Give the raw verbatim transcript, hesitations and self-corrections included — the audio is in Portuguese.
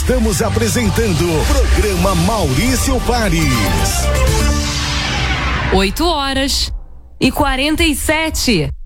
Estamos apresentando o programa Maurício Paris. oito horas e quarenta e sete.